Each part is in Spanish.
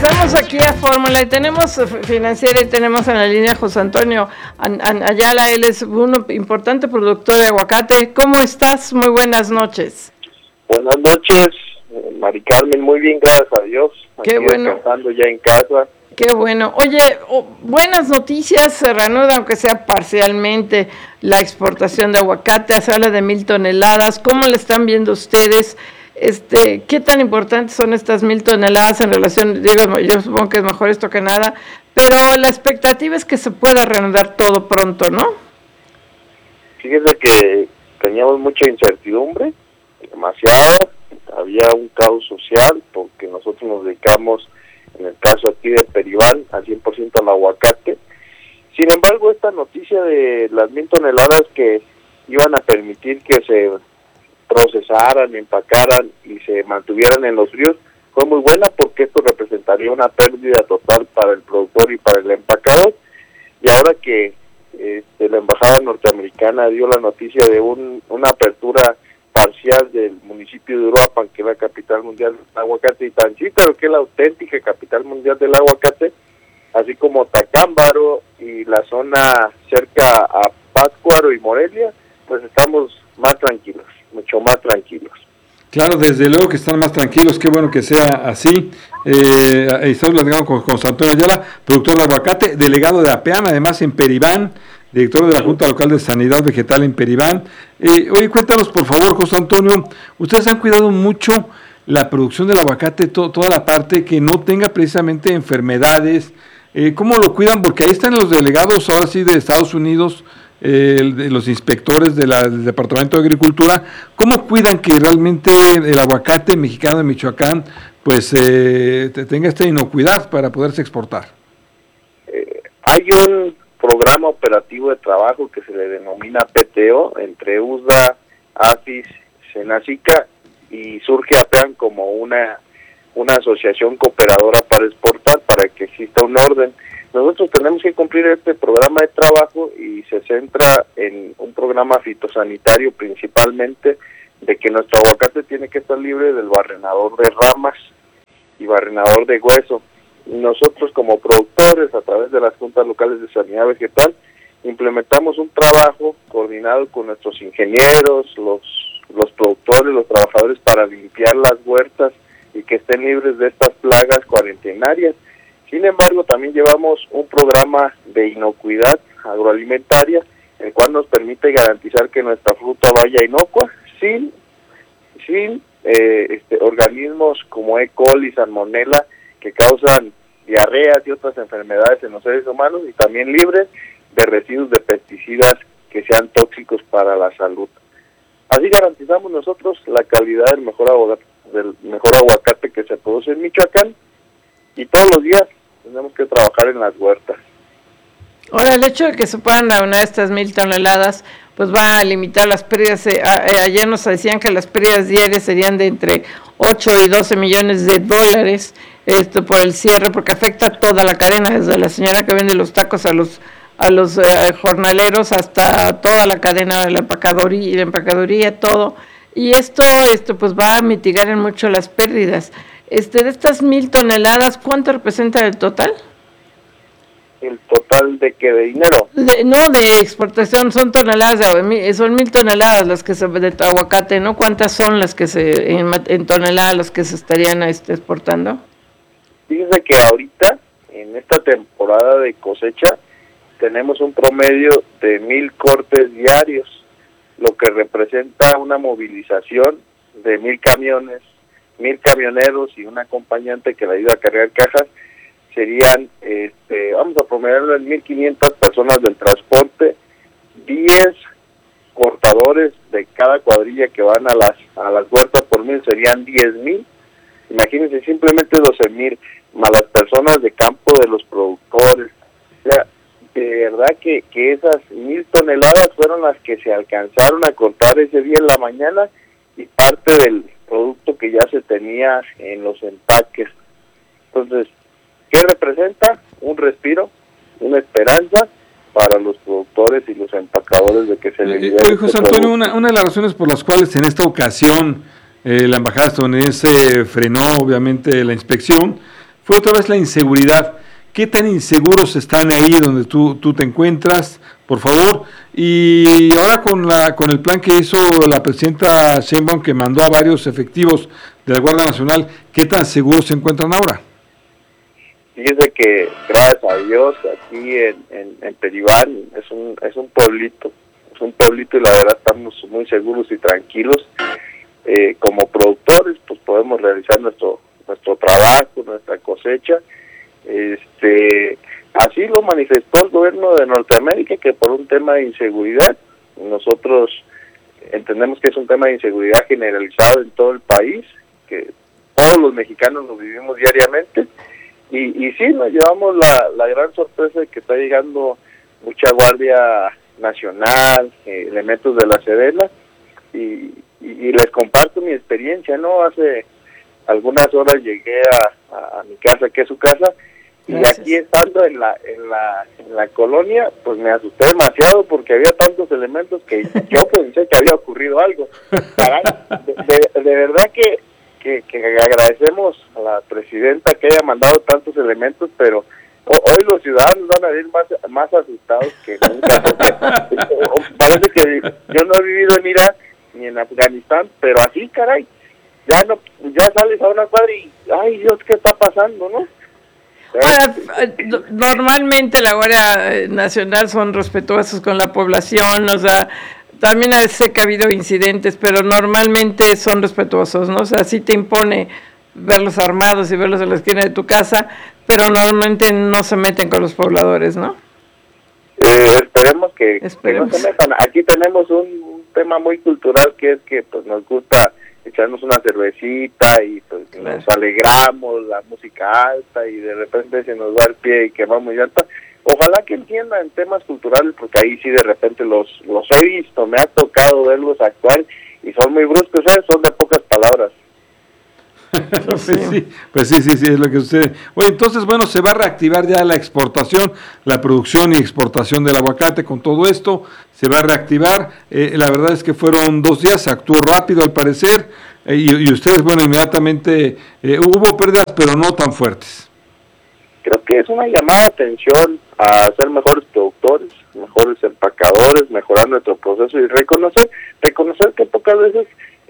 Tenemos aquí a Fórmula y tenemos Financiera y tenemos en la línea José Antonio Ayala. Él es un importante productor de aguacate. ¿Cómo estás? Muy buenas noches. Buenas noches, Mari Carmen. Muy bien, gracias a Dios. Qué aquí bueno. Descansando ya en casa. Qué bueno. Oye, buenas noticias, se reanuda, aunque sea parcialmente, la exportación de aguacate. Se habla de 1,000 toneladas. ¿Cómo le están viendo ustedes? ¿Qué tan importantes son estas 1,000 toneladas en relación? Digo, yo supongo que es mejor esto que nada, pero la expectativa es que se pueda reanudar todo pronto, ¿no? Fíjese que teníamos mucha incertidumbre, demasiada. Había un caos social porque nosotros nos dedicamos, en el caso aquí de Peribán, al 100% al aguacate. Sin embargo, esta noticia de las 1,000 toneladas que iban a permitir que se procesaran, empacaran y se mantuvieran en los ríos fue muy buena, porque esto representaría una pérdida total para el productor y para el empacador. Y ahora que la embajada norteamericana dio la noticia de una apertura parcial del municipio de Uruapan, que es la capital mundial del aguacate, y Tanchícaro, que es la auténtica capital mundial del aguacate, así como Tacámbaro y la zona cerca a Pátzcuaro y Morelia, pues estamos más tranquilos, mucho más tranquilos. Claro, desde luego que están más tranquilos, qué bueno que sea así. Estamos platicando con José Antonio Ayala, productor de aguacate, delegado de APEAN, además en Peribán, director de la Junta Local de Sanidad Vegetal en Peribán. Oye, cuéntanos por favor, José Antonio, ustedes han cuidado mucho la producción del aguacate, toda la parte que no tenga precisamente enfermedades. ¿Cómo lo cuidan? Porque ahí están los delegados, ahora sí, de Estados Unidos, de los inspectores del Departamento de Agricultura. ¿Cómo cuidan que realmente el aguacate mexicano de Michoacán pues tenga esta inocuidad para poderse exportar? Hay un programa operativo de trabajo que se le denomina PTO entre USDA, AFIS, Senacica, y surge APEAN como una asociación cooperadora para exportar, para que exista un orden. Nosotros tenemos que cumplir este programa de trabajo y se centra en un programa fitosanitario principalmente, de que nuestro aguacate tiene que estar libre del barrenador de ramas y barrenador de hueso. Nosotros como productores, a través de las juntas locales de sanidad vegetal, implementamos un trabajo coordinado con nuestros ingenieros, los productores, los trabajadores, para limpiar las huertas y que estén libres de estas plagas cuarentenarias. Sin embargo, también llevamos un programa de inocuidad agroalimentaria, el cual nos permite garantizar que nuestra fruta vaya inocua, sin organismos como E. coli, salmonela, que causan diarreas y otras enfermedades en los seres humanos, y también libres de residuos de pesticidas que sean tóxicos para la salud. Así garantizamos nosotros la calidad del mejor aguacate que se produce en Michoacán, y todos los días tenemos que trabajar en las huertas. Ahora, el hecho de que se puedan aunar estas 1,000 toneladas, pues va a limitar las pérdidas. Ayer nos decían que las pérdidas diarias serían de entre 8 y 12 millones de dólares, por el cierre, porque afecta a toda la cadena, desde la señora que vende los tacos a los jornaleros hasta toda la cadena de la empacadoría, todo. Y esto pues va a mitigar en mucho las pérdidas. De estas 1,000 toneladas, ¿cuánto representa el total? ¿El total de qué? ¿De dinero? De exportación, son toneladas, son 1,000 toneladas las que de aguacate, ¿no? ¿Cuántas son las que en toneladas las que se estarían exportando? Fíjense que ahorita, en esta temporada de cosecha, tenemos un promedio de 1,000 cortes diarios, lo que representa una movilización de 1,000 camiones, 1,000 camioneros y un acompañante que le ayuda a cargar cajas. Serían, vamos a promediarlo en 1,500 personas del transporte, 10 cortadores de cada cuadrilla que van a las huertas por 1,000, serían 10,000. Imagínense, simplemente 12,000, más las personas de campo de los productores. O sea, de verdad que esas 1,000 toneladas fueron las que se alcanzaron a cortar ese día en la mañana, y parte del producto que ya se tenía en los empaques. Entonces, ¿qué representa? Un respiro, una esperanza para los productores y los empacadores de que se les libere. José Antonio, una de las razones por las cuales en esta ocasión la embajada estadounidense frenó obviamente la inspección fue otra vez la inseguridad. ¿Qué tan inseguros están ahí donde tú te encuentras, por favor? Y ahora con el plan que hizo la presidenta Sheinbaum, que mandó a varios efectivos de la Guardia Nacional, ¿qué tan seguros se encuentran ahora? Fíjese que, gracias a Dios, aquí en Peribán es un pueblito y la verdad estamos muy seguros y tranquilos. Como productores, pues podemos realizar nuestro trabajo, nuestra cosecha. Así lo manifestó el gobierno de Norteamérica, que por un tema de inseguridad, nosotros entendemos que es un tema de inseguridad generalizado en todo el país, que todos los mexicanos lo vivimos diariamente, y sí, nos llevamos la gran sorpresa de que está llegando mucha Guardia Nacional, elementos de la Sedena, y les comparto mi experiencia, ¿no? Hace algunas horas llegué a mi casa, que es su casa, y gracias. Aquí estando en la colonia, pues me asusté demasiado porque había tantos elementos que yo pensé que había ocurrido algo. De verdad que agradecemos a la presidenta que haya mandado tantos elementos, pero hoy los ciudadanos van a ir más asustados que nunca. Parece que yo no he vivido en Irak ni en Afganistán, pero así, caray, ya sales a una cuadra y, ay Dios, ¿qué está pasando, no? Normalmente la Guardia Nacional son respetuosos con la población, o sea, también a veces sé que ha habido incidentes, pero normalmente son respetuosos, ¿no? O sea, sí te impone verlos armados y verlos en la esquina de tu casa, pero normalmente no se meten con los pobladores, ¿no? Esperemos que no se metan. Aquí tenemos un tema muy cultural, que es que pues nos gusta echarnos una cervecita y pues claro, nos alegramos, la música alta, y de repente se nos va el pie y quemamos llanta. Ojalá que entiendan temas culturales, porque ahí sí de repente los he visto, me ha tocado verlos actuar y son muy bruscos, son de pocas palabras. Pues sí, es lo que sucede. Oye, entonces, bueno, se va a reactivar ya la exportación, la producción y exportación del aguacate. Con todo esto se va a reactivar. La verdad es que fueron 2 días, se actuó rápido al parecer, y ustedes, bueno, inmediatamente hubo pérdidas, pero no tan fuertes. Creo que es una llamada de atención a ser mejores productores, mejores empacadores, mejorar nuestro proceso y reconocer que pocas veces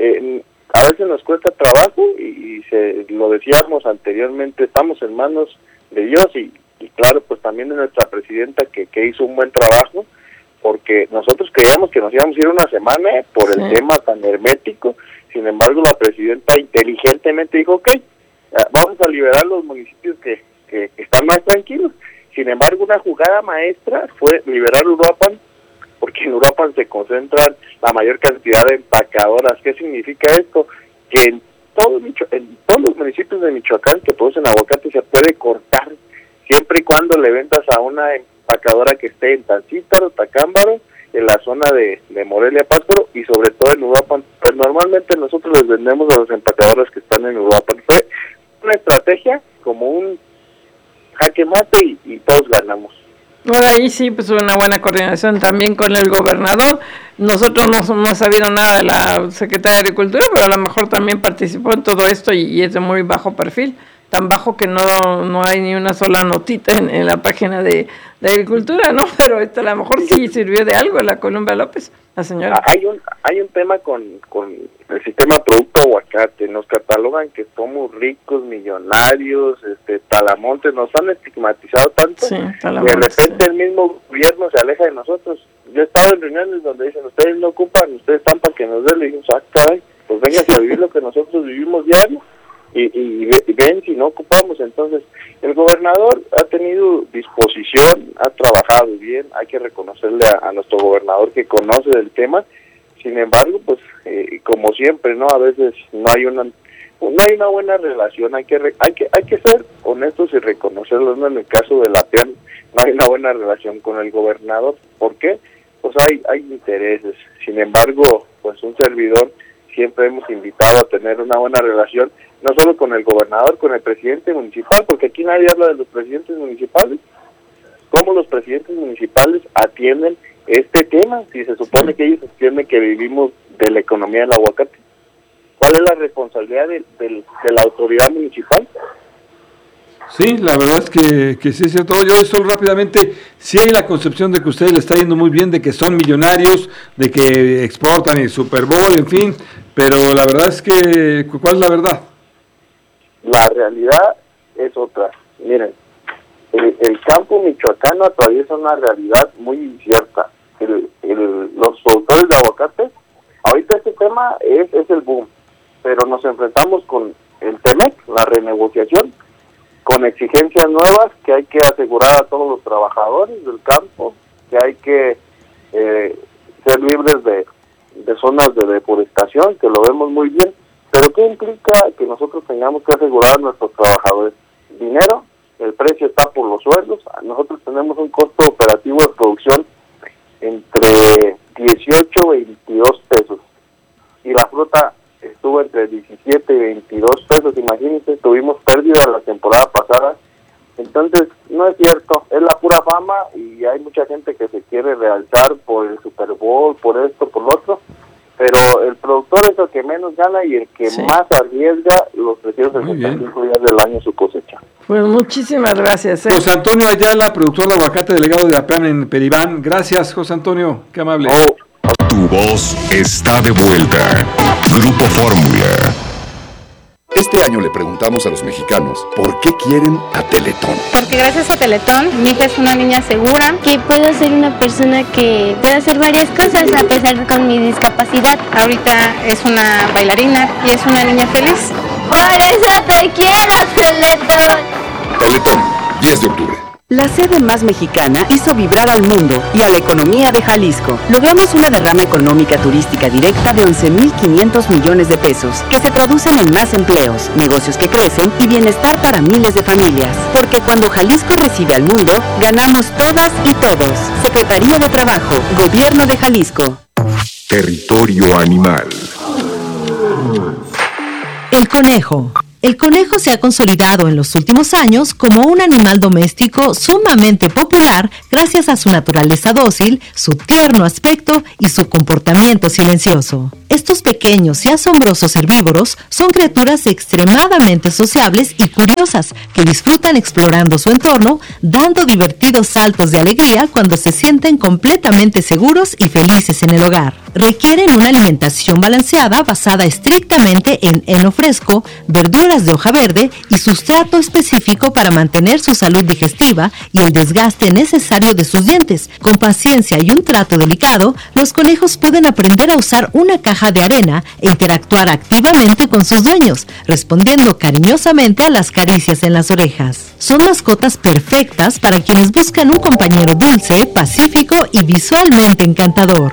a veces nos cuesta trabajo, y lo decíamos anteriormente, estamos en manos de Dios y claro, pues también de nuestra presidenta que hizo un buen trabajo, porque nosotros creíamos que nos íbamos a ir una semana por el tema tan hermético. Sin embargo, la presidenta inteligentemente dijo, ok, vamos a liberar los municipios que están más tranquilos. Sin embargo, una jugada maestra fue liberar Uruapan, porque en Uruapan se concentran la mayor cantidad de empacadoras. ¿Qué significa esto? Que en todos los municipios de Michoacán que producen aguacate se puede cortar, siempre y cuando le vendas a una empacadora que esté en Tancítaro, Tacámbaro, en la zona de Morelia, Pátzcuaro, y sobre todo en Uruapan. Pues normalmente nosotros les vendemos a las empacadoras que están en Uruapan. Fue una estrategia como un jaque mate y todos ganamos. Por ahí sí, pues una buena coordinación también con el gobernador. Nosotros no hemos sabido nada de la Secretaría de Agricultura, pero a lo mejor también participó en todo esto y es de muy bajo perfil, tan bajo que no hay ni una sola notita en la página de Agricultura, ¿no? Pero esto a lo mejor sí sirvió de algo la Columba López, la señora. Hay un tema con el sistema producto aguacate. Nos catalogan que somos ricos, millonarios, talamontes, nos han estigmatizado tanto, sí, y de repente el mismo gobierno se aleja de nosotros. Yo he estado en reuniones donde dicen, ustedes no ocupan, ustedes están para que nos den, le digo, caray, pues véngase a vivir lo que nosotros vivimos diario. Y ven si no ocupamos. Entonces el gobernador ha tenido disposición, ha trabajado bien, hay que reconocerle a nuestro gobernador que conoce del tema. Sin embargo, pues como siempre, no, a veces no hay una buena relación. Hay que ser honestos y reconocerlo, ¿no? En el caso de la PEAN no hay una buena relación con el gobernador. ¿Por qué? Pues hay intereses. Sin embargo, pues un servidor siempre hemos invitado a tener una buena relación, no solo con el gobernador, con el presidente municipal, porque aquí nadie habla de los presidentes municipales. ¿Cómo los presidentes municipales atienden este tema? Si se supone que ellos entienden que vivimos de la economía del aguacate. ¿Cuál es la responsabilidad de la autoridad municipal? Sí, la verdad es que sí es cierto. Yo solo rápidamente, sí hay la concepción de que a ustedes les está yendo muy bien, de que son millonarios, de que exportan el Super Bowl, en fin, pero la verdad es que, ¿cuál es la verdad? La realidad es otra. Miren, el campo michoacano atraviesa una realidad muy incierta. Los productores de aguacate, ahorita este tema es el boom, pero nos enfrentamos con el TEMEC, la renegociación, con exigencias nuevas que hay que asegurar a todos los trabajadores del campo, que hay que ser libres de zonas de deforestación, que lo vemos muy bien, pero ¿qué implica que nosotros tengamos que asegurar a nuestros trabajadores? Dinero, el precio está por los sueldos, nosotros tenemos un costo operativo de producción entre 18 y 22 pesos, y la fruta estuvo entre 17 y 22 pesos, imagínense, tuvimos pérdida la temporada pasada. Entonces, no es cierto, es la pura fama y hay mucha gente que se quiere realzar por el Super Bowl, por esto, por lo otro, pero el productor es el que menos gana y el que más arriesga los 365 días del año su cosecha. Pues muchísimas gracias. José Antonio Ayala, productor de aguacate, delegado de APEAN en Peribán. Gracias, José Antonio, qué amable. Tu voz está de vuelta. Grupo Fórmula. Este año le preguntamos a los mexicanos por qué quieren a Teletón. Porque gracias a Teletón, mi hija es una niña segura. Que puedo ser una persona que puede hacer varias cosas a pesar con mi discapacidad. Ahorita es una bailarina y es una niña feliz. Por eso te quiero, Teletón. Teletón, 10 de octubre. La sede más mexicana hizo vibrar al mundo y a la economía de Jalisco. Logramos una derrama económica turística directa de 11,500 millones de pesos, que se traducen en más empleos, negocios que crecen y bienestar para miles de familias. Porque cuando Jalisco recibe al mundo, ganamos todas y todos. Secretaría de Trabajo, Gobierno de Jalisco. Territorio animal. El conejo. El conejo se ha consolidado en los últimos años como un animal doméstico sumamente popular gracias a su naturaleza dócil, su tierno aspecto y su comportamiento silencioso. Estos pequeños y asombrosos herbívoros son criaturas extremadamente sociables y curiosas que disfrutan explorando su entorno, dando divertidos saltos de alegría cuando se sienten completamente seguros y felices en el hogar. Requieren una alimentación balanceada basada estrictamente en heno fresco, verduras de hoja verde y sustrato específico para mantener su salud digestiva y el desgaste necesario de sus dientes. Con paciencia y un trato delicado, los conejos pueden aprender a usar una caja de arena e interactuar activamente con sus dueños, respondiendo cariñosamente a las caricias en las orejas. Son mascotas perfectas para quienes buscan un compañero dulce, pacífico y visualmente encantador.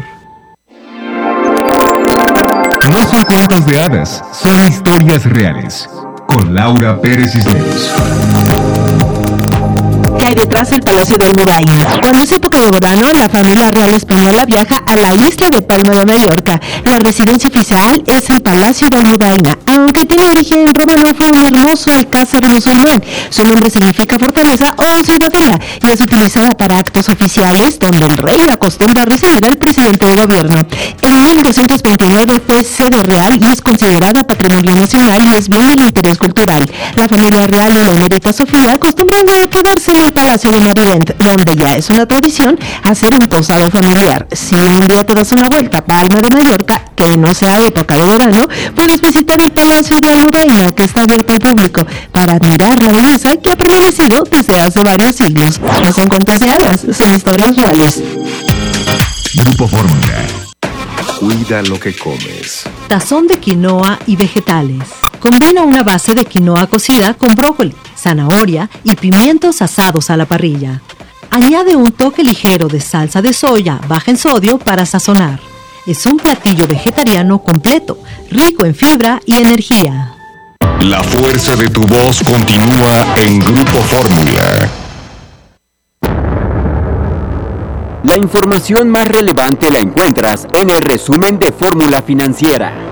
No son cuentos de hadas, son historias reales. Con Laura Pérez Cisneros. ¿Qué hay detrás del Palacio de Almudaina? Cuando es época de verano, la familia real española viaja a la isla de Palma de Mallorca. La residencia oficial es el Palacio de Almudaina. Aunque tiene origen romano, fue un hermoso alcázar musulmán. Su nombre significa fortaleza o simpatía y es utilizada para actos oficiales donde el rey acostumbra a recibir al presidente de gobierno. En 1229 fue sede real y es considerada patrimonio nacional y es bien del interés cultural. La familia real y la emérita Sofía acostumbran a quedarse en el Palacio de Madrid, donde ya es una tradición hacer un posado familiar. Si un día te das una vuelta a Palma de Mallorca, que no sea época de verano, puedes visitar el Palacio de Almudaina, que está abierto al público, para admirar la belleza que ha permanecido desde hace varios siglos. No son cuentos de hadas, son historias reales. Grupo Fórmula. Cuida lo que comes. Tazón de quinoa y vegetales. Combina una base de quinoa cocida con brócoli, zanahoria y pimientos asados a la parrilla. Añade un toque ligero de salsa de soya baja en sodio para sazonar. Es un platillo vegetariano completo, rico en fibra y energía. La fuerza de tu voz continúa en Grupo Fórmula. La información más relevante la encuentras en el resumen de Fórmula Financiera.